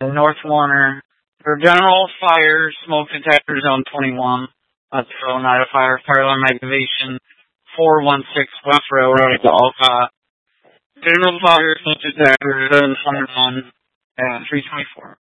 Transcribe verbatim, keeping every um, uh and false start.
North Warner. For general fire, smoke detector zone twenty-one. That's for Oneida Fire. Fire alarm activation four one six West Railroad to Alcott. General fire, smoke detector zone twenty-one at three twenty-four.